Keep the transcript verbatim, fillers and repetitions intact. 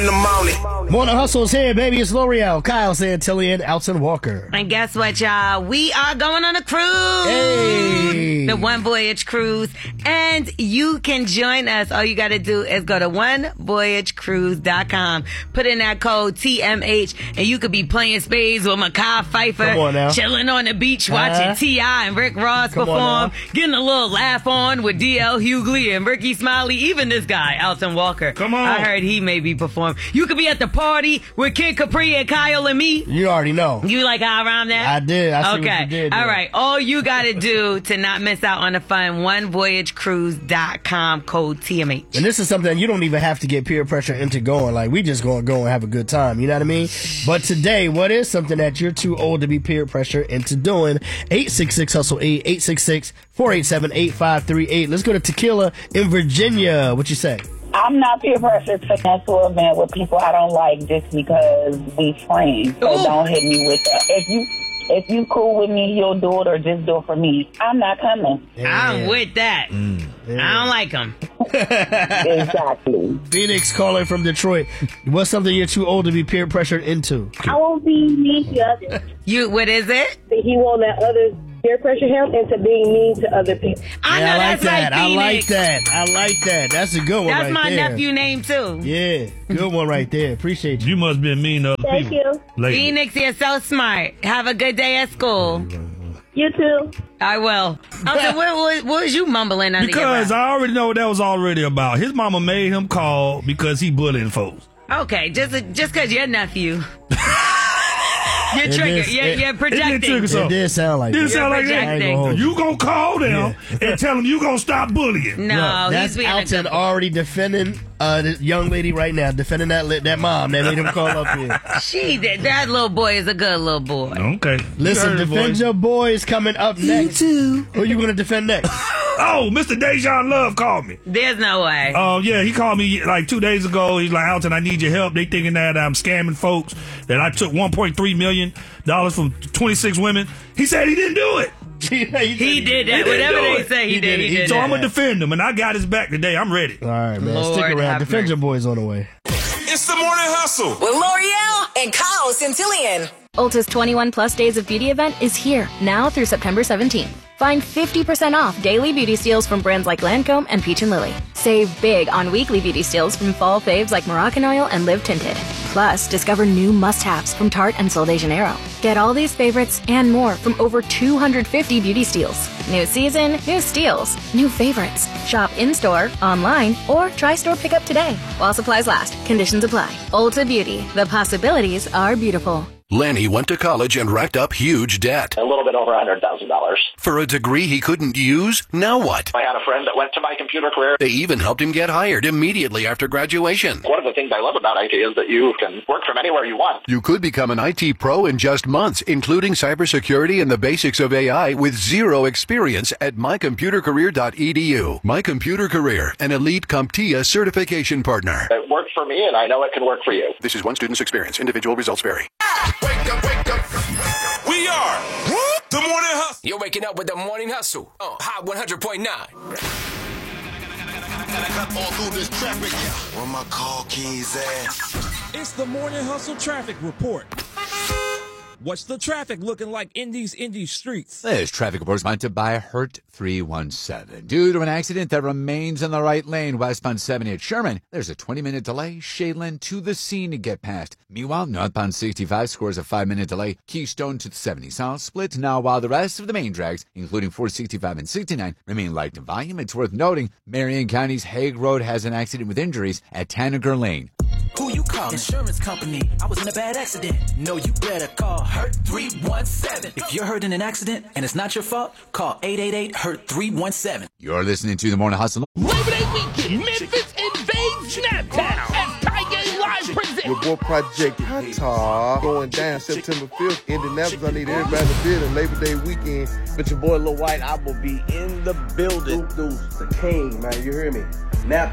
the morning. Morning Hustle's here, baby. It's L'Oreal, Kyle Santillian, Alton Walker. And guess what, y'all? We are going on a cruise. Hey. The One Voyage Cruise. And you can join us. All you got to do is go to one voyage cruise dot com. Put in that code T M H, and you could be playing spades with Mekhi Phifer, chilling on the beach, watching uh-huh. T I and Rick Ross Come perform, getting a little laugh on with D L Hughley and Ricky Smiley, even this guy, Alton Walker. Come on. I heard he maybe perform. You could be at the party with Kid Capri and Kyle and me. You already know. You like how I rhymed that? I did. I see okay. what you did. All there. right. All you got to do to not miss out on the fun, one voyage cruise dot com, code T M H. And this is something you don't even have to get peer pressure into going. Like, we just going to go and have a good time. You know what I mean? But today, what is something that you're too old to be peer pressure into doing? eight six six hustle eight, eight six six, four eight seven, eight five three eight. Let's go to Tequila in Virginia. What you say? I'm not peer pressure to go to an event with people I don't like just because we friends. So Ooh. Don't hit me with that. If you if you cool with me, you'll do it or just do it for me. I'm not coming. Yeah. I'm with that. Mm. Yeah. I don't like them. Exactly. Phoenix calling from Detroit. What's something you're too old to be peer pressured into? I won't be mean to others. You, what is it? He won't let others peer pressure him into being mean to other people. I yeah, know I like that's that. like I like Phoenix. that. I like that. That's a good one That's right my there. nephew name too. Yeah, good one right there. Appreciate you. You must be mean to other Thank people. you. Lately. Phoenix, you're so smart. Have a good day at school. You too. I will. Okay, what, what, what was you mumbling under Because your I already know what that was already about. His mama made him call because he bullying folks. Okay, just just because you're nephew. You're It triggered. is- You're, it- you're projecting. It did sound like Did that. sound like that? projecting. You gonna call them and tell them you gonna stop bullying. No, No, that's he's being a Alton good- already defending uh, this young lady right now, defending that li- that mom that made him call up here. She did. That little boy is a good little boy. Okay. Listen, You heard it, defend boys. your boys coming up next. You too. Who you gonna defend next? Oh, Mister Dejan Love called me. There's no way. Oh, uh, yeah, he called me like two days ago. He's like, Alton, I need your help. They thinking that I'm scamming folks, that I took one point three million dollars from twenty-six women. He said he didn't do it. he, he did that. He Whatever they it. say, he, He did. did it. He He did So that. I'm going to defend him, and I got his back today. I'm ready. All right, man. Lord Stick around. have Defend mercy. your boys on the way. It's the morning hustle. With L'Oreal and Kyle Santillian. Ulta's twenty-one plus Days of Beauty event is here, now through September seventeenth. Find fifty percent off daily beauty steals from brands like Lancome and Peach and Lily. Save big on weekly beauty steals from fall faves like Moroccan Oil and Live Tinted. Plus, discover new must-haves from Tarte and Sol de Janeiro. Get all these favorites and more from over two hundred fifty beauty steals. New season, new steals, new favorites. Shop in-store, online, or try store pickup today. While supplies last, conditions apply. Ulta Beauty, the possibilities are beautiful. Lenny went to college and racked up huge debt. A little bit over one hundred thousand dollars. For a degree he couldn't use? Now what? I had a friend that went to my computer career. They even helped him get hired immediately after graduation. One of the things I love about I T is that you can work from anywhere you want. You could become an I T pro in just months, including cybersecurity and the basics of A I with zero experience at my computer career dot e d u. My Computer Career, an elite CompTIA certification partner. It worked for me, and I know it can work for you. This is one student's experience. Individual results vary. Wake up, wake up. We are the morning hustle. You're waking up with the morning hustle on Hot one hundred point nine. All through this traffic. Where my car keys at? It's the morning hustle traffic report. What's the traffic looking like in these indie streets? This traffic report is sponsored by Hurt three one seven. Due to an accident that remains in the right lane westbound seventy at Sherman, there's a twenty-minute delay. Shadeland to the scene to get past. Meanwhile, northbound sixty-five scores a five-minute delay. Keystone to the seventy south splits now, while the rest of the main drags, including four sixty-five and sixty-nine, remain light in volume. It's worth noting, Marion County's Hague Road has an accident with injuries at Tanager Lane. Who you call? Insurance company. I was in a bad accident. No, you better call Hurt three one seven. If you're hurt in an accident and it's not your fault, call eight eight eight hurt three one seven. You're listening to The Morning Hustle. Labor Day weekend, Memphis invades Snaptown as Tiger Live presents. Your boy Project Qatar going down September fifth. Indianapolis, I need everybody to bid in Labor Day weekend. But your boy Lil White, I will be in the building. Deuce, Deuce, the king, man. You hear me? Now